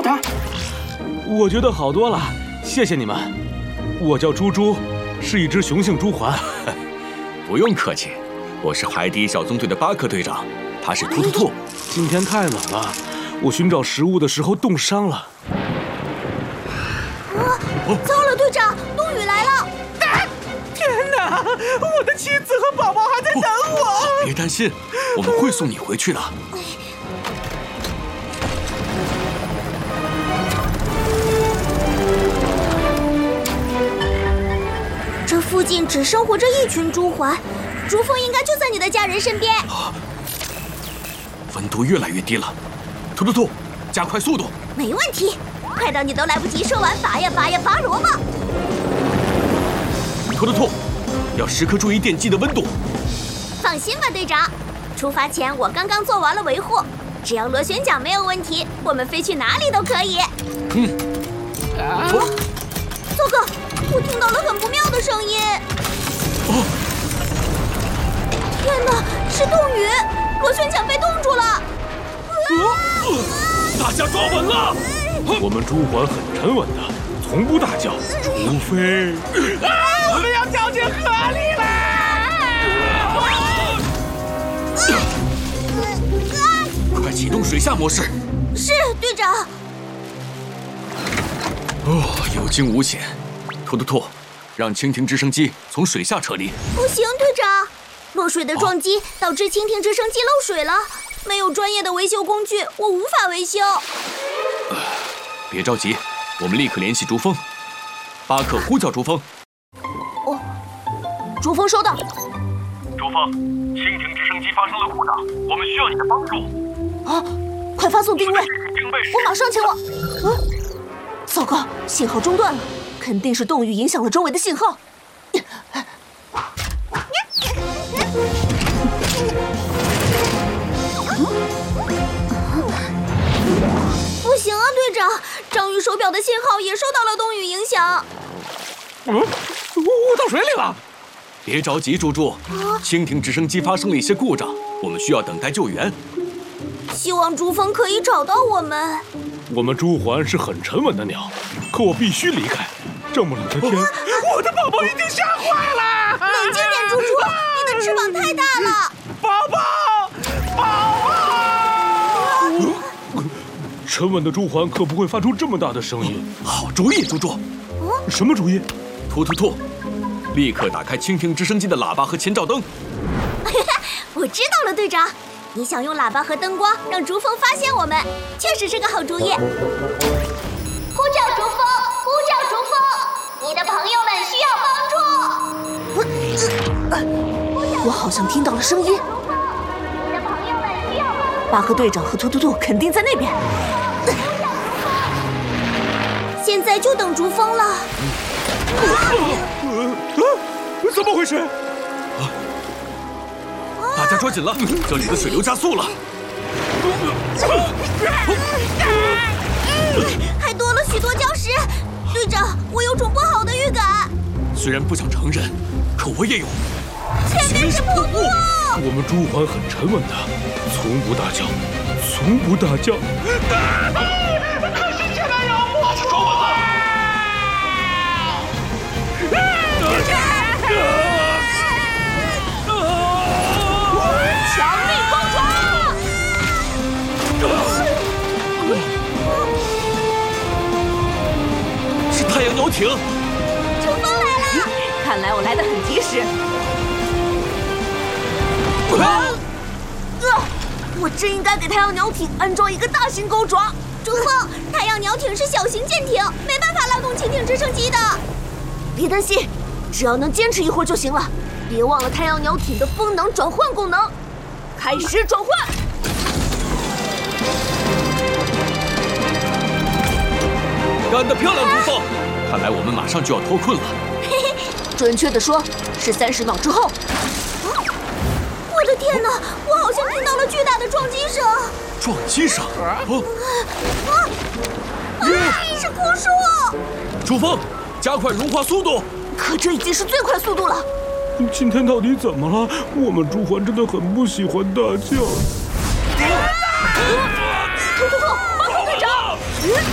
他。 我觉得好多了，谢谢你们。我叫猪猪，是一只雄性猪环。 不用客气，我是海底小纵队的巴克队长，他是突突兔。 今天太冷了，我寻找食物的时候冻伤了。 糟了，队长，冬雨来了！ 天哪，我的妻子和宝宝还在等我。 别担心，我们会送你回去的。 这附近只生活着一群猪环，竹峰应该就在你的家人身边。 温度越来越低了，突突兔，加快速度。 没问题，快到你都来不及说完拔呀拔呀拔萝卜。 突突兔，要时刻注意电机的温度。 放心吧，队长，出发前我刚刚做完了维护，只要螺旋桨没有问题，我们飞去哪里都可以。糟糕，我听到了很不妙的声音。天哪，是冻雨，螺旋桨被冻住了。 大家抓稳了！ 我们猪环很沉稳的，从不大叫，除非…… 我们要掉进河里了！ 快启动水下模式。 是，队长。 有惊无险。突突兔，让蜻蜓直升机从水下撤离。 不行，队长，落水的撞击导致蜻蜓直升机漏水了。没有专业的维修工具，我无法维修。 别着急，我们立刻联系竹峰。巴克呼叫竹峰。 竹峰收到。 竹峰，蜻蜓直升机发生了故障，我们需要你的帮助。 快发送定位，我马上前往。糟糕，信号中断了，肯定是冻雨影响了周围的信号。不行啊，队长，章鱼手表的信号也受到了冻雨影响。 我到水里了。 别着急，猪猪，蜻蜓直升机发生了一些故障，我们需要等待救援。 希望珠峰可以找到我们。 我们猪环是很沉稳的鸟，可我必须离开。这么冷的天， 我的宝宝一定吓坏了！ 冷静点，猪猪，你的翅膀太大了。 宝宝！ 沉稳的猪环可不会发出这么大的声音。 好主意，猪猪。 什么主意？ 突突兔，立刻打开蜻蜓直升机的喇叭和前照灯。 我知道了，队长。你想用喇叭和灯光让竹峰发现我们，确实是个好主意。呼叫竹峰，呼叫竹峰，你的朋友们需要帮助。我好像听到了声音。你的朋友们需要帮助。巴克队长和突突兔肯定在那边。现在就等竹峰了。 怎么回事？ 大家抓紧了，这里的水流加速了。 还多了许多礁石。队长，我有种不好的预感。 虽然不想承认，可我也有。 前面是瀑布。 我们猪环很沉稳的，从不大叫，从不大叫。 可是前面有瀑布！抓稳了！ 强力钩爪！ 是太阳鸟艇。 主峰来了！ 看来我来得很及时。 我真应该给太阳鸟艇安装一个大型钩爪。主峰，太阳鸟艇是小型舰艇，没办法拉动蜻蜓直升机的。别担心，只要能坚持一会儿就行了。别忘了太阳鸟艇的风能转换功能。开始转换。 干得漂亮，朱峰！看来我们马上就要脱困了。 准确的说，是30秒之后。我的天哪！我好像听到了巨大的撞击声。 撞击声？ 是枯树！ 朱峰，加快融化速度。 可这已经是最快速度了。 今天到底怎么了？我们猪环真的很不喜欢大叫。 突突突！巴克队长！